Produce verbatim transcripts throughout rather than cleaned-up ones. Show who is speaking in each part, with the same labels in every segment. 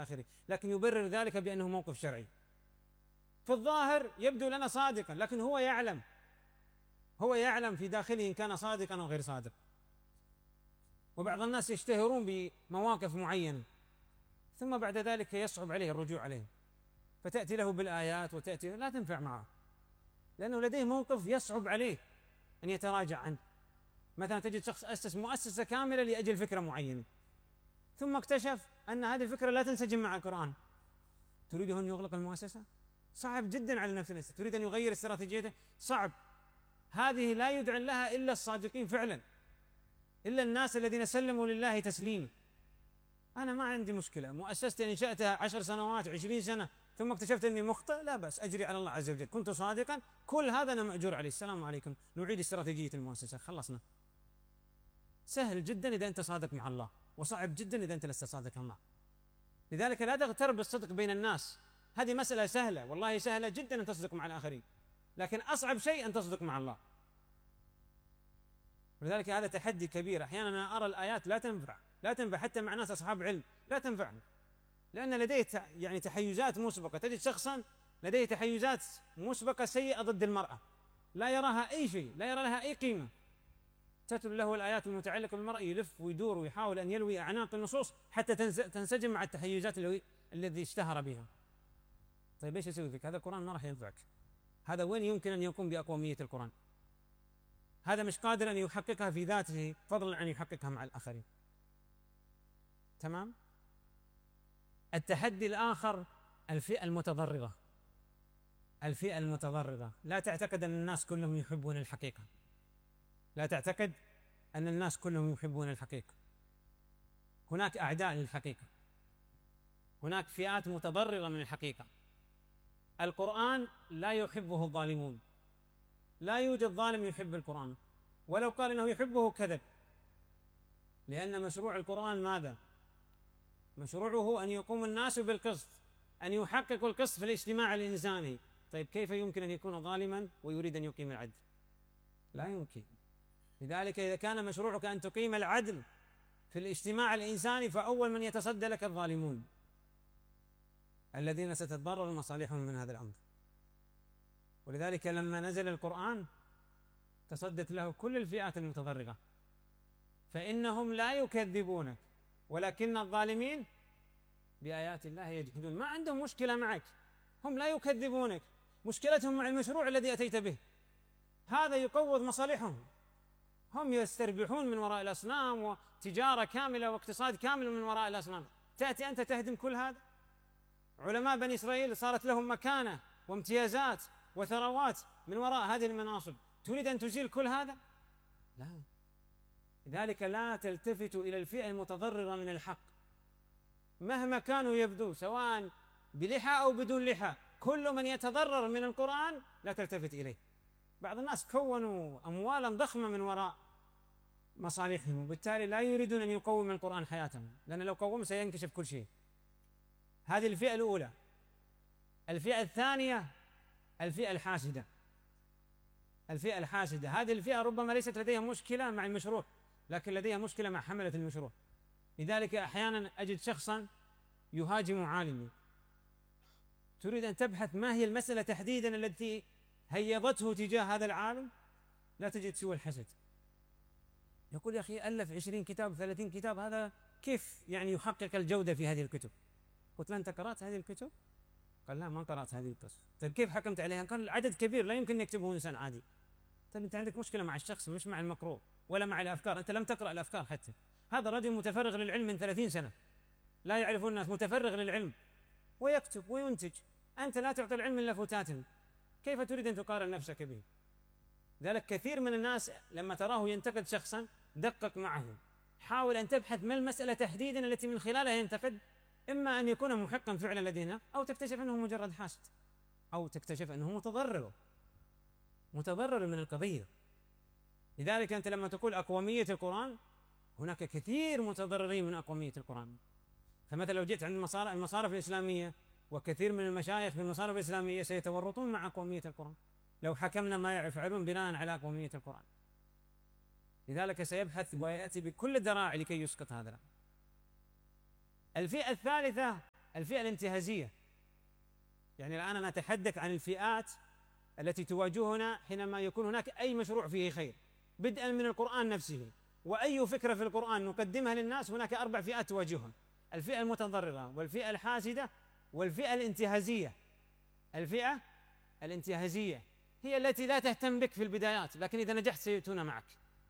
Speaker 1: إلى آخره، لكن يبرر ذلك بأنه موقف شرعي. في الظاهر يبدو لنا صادقا، لكن هو يعلم هو يعلم في داخله إن كان صادقا أو غير صادق. وبعض الناس يشتهرون بمواقف معينة ثم بعد ذلك يصعب عليه الرجوع عليه، فتأتي له بالآيات وتأتي لا تنفع معه، لأنه لديه موقف يصعب عليه أن يتراجع عنه. مثلا تجد شخص أسس مؤسسة كاملة لأجل فكرة معينة، ثم اكتشف أن هذه الفكرة لا تنسجم مع القرآن. تريد أن يغلق المؤسسة؟ صعب جدا على نفسه. تريد أن يغير استراتيجيته؟ صعب. هذه لا يدعن لها إلا الصادقين فعلا، إلا الناس الذين سلموا لله تسليما. أنا ما عندي مشكلة، مؤسستي أنشأتها عشر سنوات عشرين سنة ثم اكتشفت أني مخطئ، لا بأس، أجري على الله عز وجل، كنت صادقا، كل هذا أنا مأجور عليه، السلام عليكم، نعيد استراتيجية المؤسسة، خلصنا. سهل جدا إذا أنت صادق مع الله، وصعب جدا إذا أنت لست صادق مع الله. لذلك لا تغتر بالصدق بين الناس، هذه مسألة سهلة، والله سهلة جدا أن تصدق مع الآخرين، لكن أصعب شيء أن تصدق مع الله. ولذلك هذا تحدي كبير. أحيانا أنا أرى الآيات لا تنفع لا تنفع حتى مع ناس أصحاب علم، لا تنفع، لأن لديه يعني تحيزات مسبقة. تجد شخصا لديه تحيزات مسبقة سيئة ضد المرأة، لا يراها أي شيء، لا يرى لها أي قيمة. تتلو له الآيات المتعلقة بالمرأة يلف ويدور ويحاول أن يلوي أعناق النصوص حتى تنسجم مع التحيزات الذي اشتهر بها. طيب ايش يسوي فيك؟ هذا القرآن ما راح ينفعك. هذا وين يمكن أن يقوم بأقومية القرآن؟ هذا مش قادر أن يحققها في ذاته فضلا عن يحققها مع الآخرين. تمام؟ التحدي الآخر الفئة المتضررة. الفئة المتضررة لا تعتقد أن الناس كلهم يحبون الحقيقة، لا تعتقد أن الناس كلهم يحبون الحقيقة. هناك أعداء للحقيقة، هناك فئات متضررة من الحقيقة. القرآن لا يحبه الظالمون، لا يوجد ظالم يحب القرآن، ولو قال إنه يحبه كذب، لأن مشروع القرآن ماذا؟ مشروعه أن يقوم الناس بالقسط، أن يحققوا القسط في الاجتماع الإنساني. طيب كيف يمكن أن يكون ظالما ويريد أن يقيم العدل؟ لا يمكن. لذلك إذا كان مشروعك أن تقيم العدل في الاجتماع الإنساني، فأول من يتصدى لك الظالمون الذين ستتضرر مصالحهم من هذا الأمر. ولذلك لما نزل القرآن تصدت له كل الفئات المتضررة، فإنهم لا يكذبونك ولكن الظالمين بآيات الله يجحدون. ما عندهم مشكلة معك، هم لا يكذبونك، مشكلتهم مع المشروع الذي أتيت به، هذا يقوض مصالحهم. هم يستربحون من وراء الأصنام وتجارة كاملة واقتصاد كامل من وراء الأصنام. تأتي أنت تهدم كل هذا. علماء بني إسرائيل صارت لهم مكانة وامتيازات وثروات من وراء هذه المناصب، تريد أن تزيل كل هذا؟ لا. لذلك لا تلتفتوا إلى الفئة المتضررة من الحق مهما كانوا يبدو، سواء بلحى أو بدون لحى، كل من يتضرر من القرآن لا تلتفت إليه. بعض الناس كونوا أموالا ضخمة من وراء مصالحهم، وبالتالي لا يريدون أن يقوم القرآن حياتهم، لأن لو قوم سينكشف كل شيء. هذه الفئة الأولى. الفئة الثانية الفئة الحاسدة. الفئة الحاسدة هذه الفئة ربما ليست لديها مشكلة مع المشروع، لكن لديها مشكلة مع حملة المشروع. لذلك أحيانا أجد شخصا يهاجم عالمي، تريد أن تبحث ما هي المسألة تحديدا التي هيضته تجاه هذا العالم، لا تجد سوى الحسد. يقول يا أخي ألف عشرين كتاب ثلاثين كتاب، هذا كيف يعني يحقق الجودة في هذه الكتب؟ قلت له أنت قرأت هذه الكتب؟ قال لا ما قرأت هذه الكتب. طيب كيف حكمت عليها؟ قال العدد كبير لا يمكن يكتبه إنسان عادي. طيب أنت عندك مشكلة مع الشخص مش مع المقروء ولا مع الأفكار، أنت لم تقرأ الأفكار حتى. هذا رجل متفرغ للعلم من ثلاثين سنة، لا يعرفون الناس، متفرغ للعلم ويكتب وينتج، أنت لا تعطي العلم إلا فتاتا، كيف تريد أن تقارن نفسك به؟ ذلك كثير من الناس لما تراه ينتقد شخصا دقق معه، حاول أن تبحث ما المسألة تحديدا التي من خلالها ينتقد، إما أن يكون محقا فعلا لدينا، أو تكتشف أنه مجرد حاسد، أو تكتشف أنه متضرر متضرر من القضية. لذلك أنت لما تقول أقومية القرآن، هناك كثير متضررين من أقومية القرآن. فمثلا لو جئت عند المصارف, المصارف الإسلامية، وكثير من المشايخ في المصارف الإسلامية سيتورطون مع أقومية القرآن لو حكمنا ما يفعلون بناء على أقومية القرآن. لذلك سيبحث ويأتي بكل الذراع لكي يسقط هذا. الفئة الثالثة الفئة الانتهازية. يعني الآن أنا أتحدث عن الفئات التي تواجهنا حينما يكون هناك أي مشروع فيه خير، بدءا من القرآن نفسه، وأي فكرة في القرآن نقدمها للناس هناك أربع فئات تواجهها: الفئة المتضررة، والفئة الحاسدة، والفئة الانتهازية. الفئة الانتهازية هي التي لا تهتم بك في البدايات، لكن إذا نجحت سيأتون معك.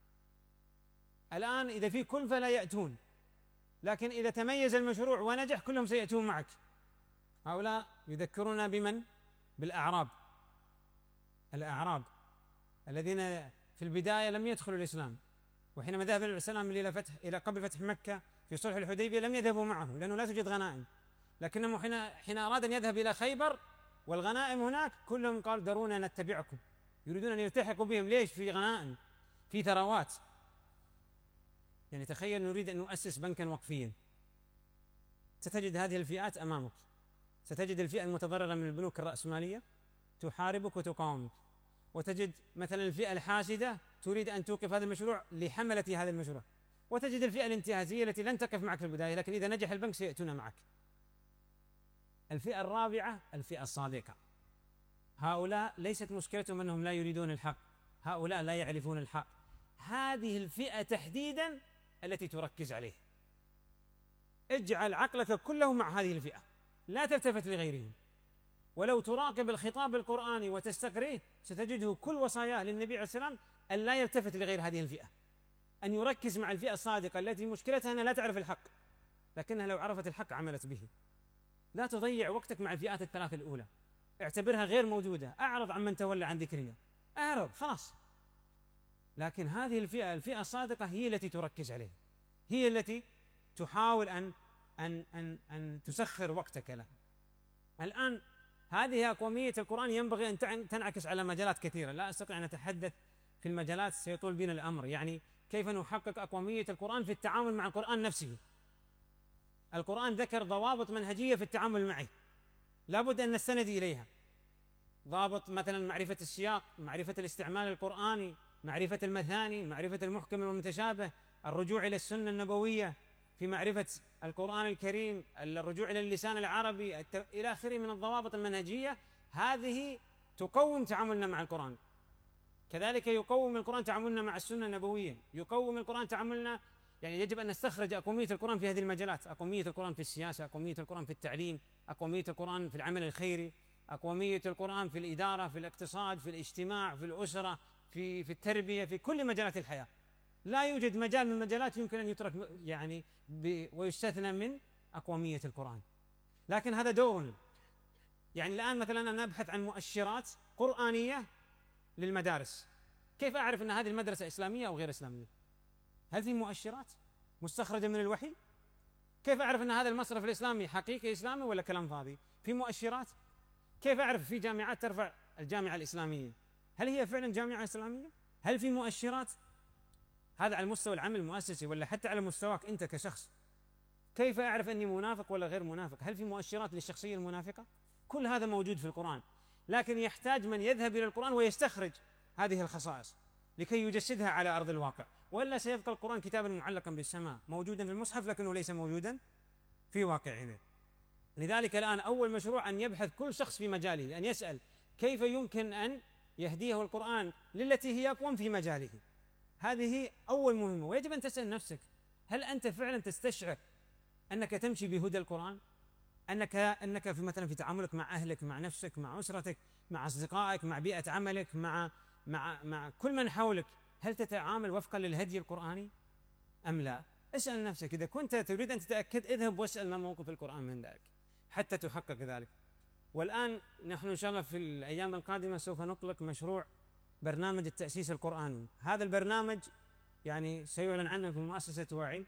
Speaker 1: الآن إذا في كلفة لا يأتون، لكن إذا تميز المشروع ونجح كلهم سيأتون معك. هؤلاء يذكرون بمن؟ بالأعراب. الأعراب الذين في البداية لم يدخلوا الإسلام، وحينما ذهب الإسلام إلى فتح إلى قبل فتح مكة في صلح الحديبية لم يذهبوا معه لأنه لا توجد غنائم، لكنه حين حين أراد أن يذهب إلى خيبر والغنائم هناك كلهم قال درونا نتبعكم، يريدون أن يلتحقوا بهم. ليش؟ في غنائم، في ثروات. يعني تخيل نريد أن نؤسس بنكا وقفيا، ستجد هذه الفئات أمامك. ستجد الفئة المتضررة من البنوك الرأسمالية تحاربك وتقاومك، وتجد مثلا الفئة الحاسدة تريد أن توقف هذا المشروع لحملة هذا المشروع، وتجد الفئة الانتهازية التي لن تقف معك في البداية، لكن إذا نجح البنك سيأتون معك. الفئة الرابعة الفئة الصادقة. هؤلاء ليست مشكلتهم أنهم لا يريدون الحق، هؤلاء لا يعرفون الحق. هذه الفئة تحديدا التي تركز عليه. اجعل عقلك كله مع هذه الفئة، لا تلتفت لغيرهم. ولو تراقب الخطاب القرآني وتستقريه ستجده كل وصاياه للنبي عليه السلام أن لا يلتفت لغير هذه الفئة، أن يركز مع الفئة الصادقة التي مشكلتها أنها لا تعرف الحق، لكنها لو عرفت الحق عملت به. لا تضيع وقتك مع الفئات الثلاث الأولى، اعتبرها غير موجودة، أعرض عن من تولى عن ذكرنا، أعرض خلاص. لكن هذه الفئة الفئة الصادقة هي التي تركز عليه، هي التي تحاول أن أن أن أن تسخر وقتك له. الآن هذه أقومية القرآن ينبغي أن تنعكس على مجالات كثيرة، لا أستطيع أن أتحدث في المجالات سيطول بنا الأمر. يعني كيف نحقق أقومية القرآن في التعامل مع القرآن نفسه. القرآن ذكر ضوابط منهجية في التعامل معه لابد أن نستند إليها. ضابط مثلا معرفة السياق، معرفة الاستعمال القرآني، معرفة المثاني، معرفة المحكم والمتشابه، الرجوع إلى السنة النبوية في معرفة القرآن الكريم، الرجوع إلى اللسان العربي إلى آخره من الضوابط المنهجية. هذه تقوم تعاملنا مع القرآن. كذلك يقوم القرآن تعاملنا مع السنة النبوية، يقوم القرآن تعاملنا. يعني يجب أن نستخرج أقومية القرآن في هذه المجالات: أقومية القرآن في السياسة، أقومية القرآن في التعليم، أقومية القرآن في العمل الخيري، أقومية القرآن في الإدارة، في الاقتصاد، في الاجتماع، في الأسرة، في في التربية، في كل مجالات الحياة. لا يوجد مجال من المجالات يمكن أن يترك يعني ويستثنى من أقومية القرآن. لكن هذا دورنا. يعني الآن مثلا أنا أبحث عن مؤشرات قرآنية للمدارس، كيف أعرف أن هذه المدرسة إسلامية أو غير إسلامية؟ هل في مؤشرات مستخرجة من الوحي؟ كيف أعرف أن هذا المصرف الإسلامي حقيقي إسلامي ولا كلام فاضي؟ في مؤشرات. كيف أعرف في جامعات ترفع الجامعة الإسلامية هل هي فعلا جامعة إسلامية؟ هل في مؤشرات؟ هذا على مستوى العمل المؤسسي، ولا حتى على مستواك أنت كشخص. كيف أعرف أني منافق ولا غير منافق؟ هل في مؤشرات للشخصية المنافقة؟ كل هذا موجود في القرآن، لكن يحتاج من يذهب إلى القرآن ويستخرج هذه الخصائص لكي يجسدها على أرض الواقع، وإلا سيبقى القرآن كتابا معلقا بالسماء موجودا في المصحف لكنه ليس موجودا في واقعنا. لذلك الآن أول مشروع أن يبحث كل شخص في مجاله، أن يسأل كيف يمكن أن يهديه القرآن للتي هي أقوم في مجاله. هذه أول مهمة. ويجب أن تسأل نفسك: هل أنت فعلا تستشعر أنك تمشي بهدى القرآن؟ أنك أنك في مثلا في تعاملك مع أهلك، مع نفسك، مع أسرتك، مع أصدقائك، مع بيئة عملك، مع مع مع كل من حولك، هل تتعامل وفقا للهدي القرآني أم لا؟ اسأل نفسك. إذا كنت تريد أن تتأكد اذهب واسأل ما موقف القرآن من ذلك حتى تحقق ذلك. والآن نحن إن شاء الله في الأيام القادمة سوف نطلق مشروع برنامج التأسيس القرآني. هذا البرنامج يعني سيعلن عنه في مؤسسة وعي،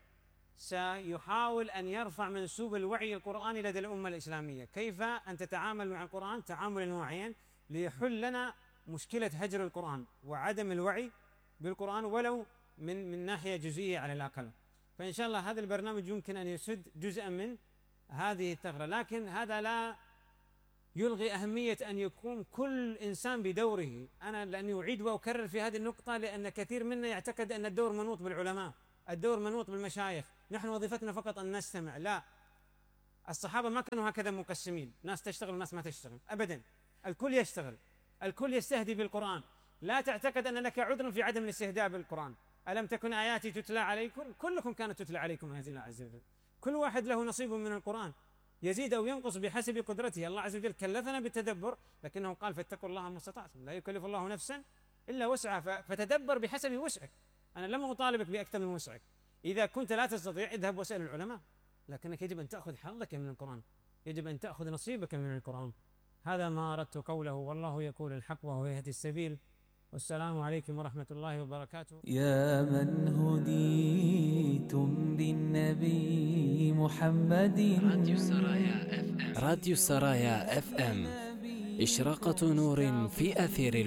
Speaker 1: سيحاول أن يرفع منسوب الوعي القرآني لدى الأمة الإسلامية. كيف أن تتعامل مع القرآن تعاملا واعيا ليحل لنا مشكلة هجر القرآن وعدم الوعي بالقرآن ولو من من ناحية جزئية على الأقل. فإن شاء الله هذا البرنامج يمكن أن يسد جزءا من هذه الثغرة، لكن هذا لا يلغي أهمية أن يقوم كل إنسان بدوره. أنا لأني أعيد وأكرر في هذه النقطة لأن كثير منا يعتقد أن الدور منوط بالعلماء، الدور منوط بالمشايخ، نحن وظيفتنا فقط أن نستمع. لا، الصحابة ما كانوا هكذا مقسمين، ناس تشتغل وناس ما تشتغل أبدا، الكل يشتغل، الكل يستهدي بالقرآن. لا تعتقد أن لك عذر في عدم الاستهداء بالقرآن. ألم تكن آياتي تتلى عليكم؟ كلكم كانت تتلى عليكم هذه الله عز وجل، كل واحد له نصيب من القرآن، يزيد أو ينقص بحسب قدرته. الله عز وجل كلفنا بالتدبر، لكنه قال فاتقوا الله ما استطعتم، لا يكلف الله نفسا إلا وسعها، فتدبر بحسب وسعك. أنا لم أطالبك بأكثر من وسعك، إذا كنت لا تستطيع اذهب واسأل العلماء، لكنك يجب أن تأخذ حظك من القرآن، يجب أن تأخذ نصيبك من القرآن. هذا ما أردت قوله، والله يقول الحق وهو يهدي السبيل. والسلام عليكم ورحمة الله وبركاته.
Speaker 2: يا من هديتم بالنبي محمد.
Speaker 3: راديو السرايا اف ام، راديو السرايا اف ام، إشراقة نور في أثير